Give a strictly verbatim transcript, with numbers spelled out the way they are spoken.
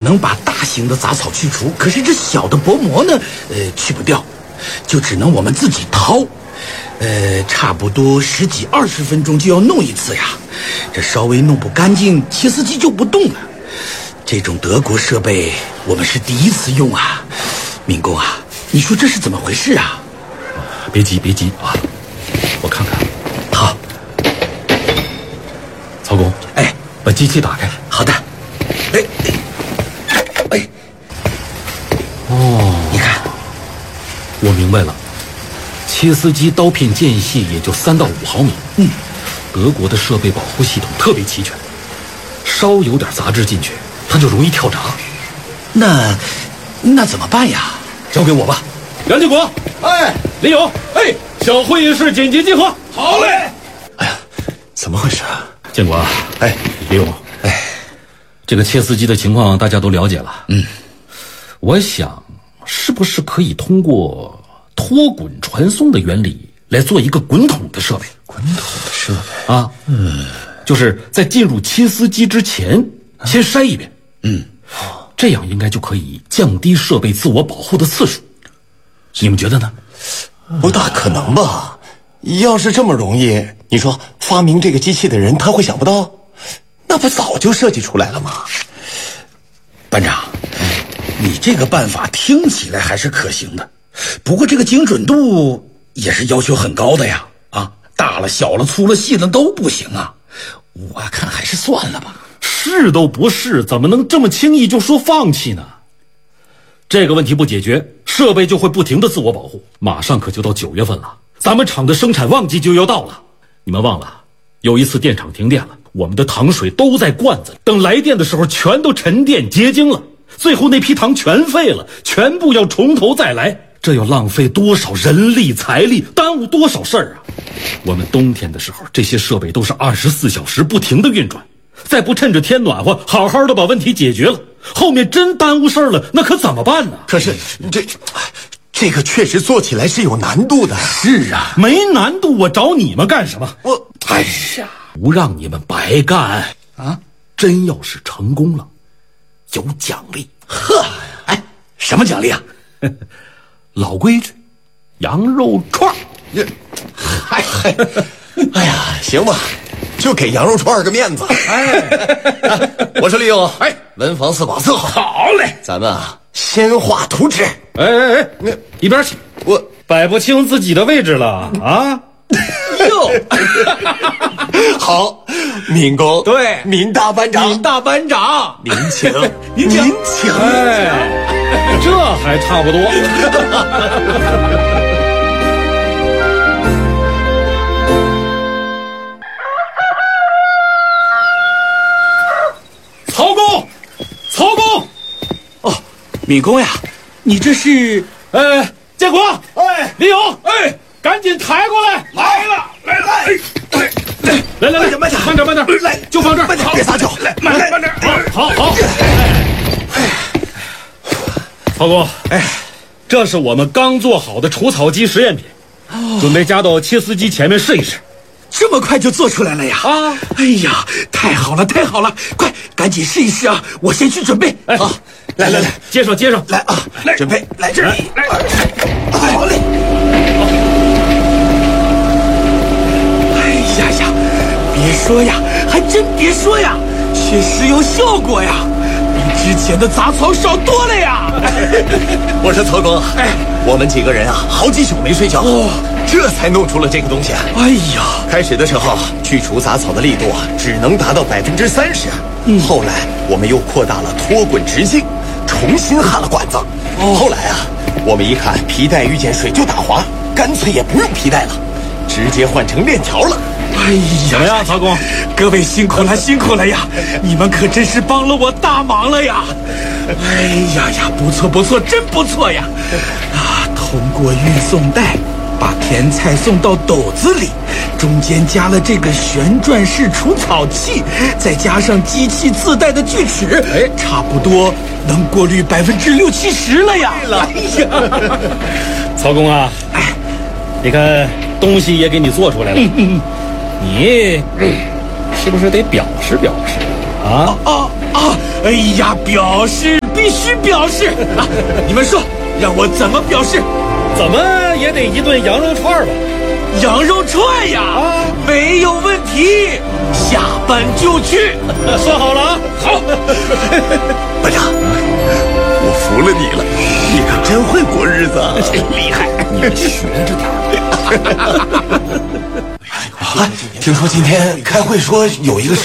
能把大型的杂草去除，可是这小的薄膜呢，呃，去不掉，就只能我们自己掏。呃，差不多十几二十分钟就要弄一次呀，这稍微弄不干净，切丝机就不动了。这种德国设备我们是第一次用啊，闵工啊，你说这是怎么回事啊？ 别急别急啊，我看看。 好， 曹工， 哎， 把机器打开。 好的。哎哎， 哦， 你看， 我明白了。切丝机刀片间隙也就三到五毫米。 嗯， 德国的设备保护系统特别齐全，稍有点杂质进去，它就容易跳闸。 那那怎么办呀？ 交给我吧。杨建国， 哎， 李勇， 哎， 小会议室紧急集合。 好嘞。哎呀，怎么回事啊？ 建国啊， 哎， 李勇， 哎， 这个切丝机的情况大家都了解了。 嗯， 我想是不是可以通过脱滚传送的原理来做一个滚筒的设备？ 滚筒的设备啊，嗯，就是在进入切丝机之前先筛一遍。 嗯， 这样应该就可以降低设备自我保护的次数。你们觉得呢？ 不大可能吧？要是这么容易，你说发明这个机器的人他会想不到？那不早就设计出来了吗？ 班长，你这个办法听起来还是可行的，不过这个精准度也是要求很高的呀。啊，大了小了粗了细了都不行啊，我看还是算了吧。 试都不试，怎么能这么轻易就说放弃呢？这个问题不解决，设备就会不停的自我保护。马上可就到九月份了，咱们厂的生产旺季就要到了。你们忘了，有一次电厂停电了，我们的糖水都在罐子里，等来电的时候全都沉淀结晶了，最后那批糖全废了，全部要从头再来，这要浪费多少人力财力，耽误多少事儿啊！我们冬天的时候，这些设备都是二十四小时不停的运转，再不趁着天暖和好好的把问题解决了，后面真耽误事儿了，那可怎么办呢？ 可是这这个确实做起来是有难度的。 是啊， 没难度，我找你们干什么？ 我哎呀，不让你们白干啊！ 真要是成功了，有奖励。 呵，哎，什么奖励啊？ 老规矩，羊肉串。 嗨嗨，哎呀，行吧，就给羊肉串个面子。哎，啊、我说李勇，哎，文房四宝四好， 好嘞， 咱们啊先画图纸。 哎哎哎，你一边去， 我摆不清自己的位置了啊！ 哟，好，闵工， 对， 闵大班长， 闵大班长， 您请， 您请， 您请， 哎，这还差不多。曹工，曹工， 哦，闵工呀，你这是？ 哎，建国， 哎， 李勇，哎，赶紧抬过来！ 来了，来了，哎， 来来来， 慢点， 慢点，慢点， 来， 就放这儿， 慢点，别撒脚， 来，慢点，慢点， 好，好，好。曹工，哎，这是我们刚做好的除草机实验品，准备加到切丝机前面试一试。 这么快就做出来了呀！ 啊， 哎呀，太好了，太好了！快，赶紧试一试啊！我先去准备。 哎， 好，来来来， 接上接上， 来啊，来准备，来这里， 来， 好嘞。 哎呀呀，别说呀，还真别说呀，确实有效果呀，比之前的杂草少多了呀！ 我说曹工，哎，我们几个人啊，好几宿没睡觉，哦，这才弄出了这个东西。 哎呀， 开始的时候去除杂草的力度啊，只能达到百分之三十。嗯，后来我们又扩大了脱滚直径，重新焊了管子。哦，后来啊，我们一看皮带遇见水就打滑，干脆也不用皮带了，直接换成链条了。 哎呀， 怎么样，曹工？ 各位辛苦了，辛苦了呀！你们可真是帮了我大忙了呀！哎呀呀，不错不错，真不错呀！啊，通过运送带把甜菜送到斗子里，中间加了这个旋转式除草器，再加上机器自带的锯齿，哎，差不多能过滤百分之六七十了呀！ 了， 哎呀， 曹工啊，哎，你看东西也给你做出来了，嗯嗯、你、嗯、是不是得表示表示啊？ 啊啊！哎呀，表示必须表示啊！你们说让我怎么表示？ 怎么也得一顿羊肉串吧？ 羊肉串呀，啊、没有问题，下班就去。 说好了啊！ 好， 班长，我服了你了，你可真会过日子啊！ 厉害， 你们学着点。啊，听说今天开会说有一个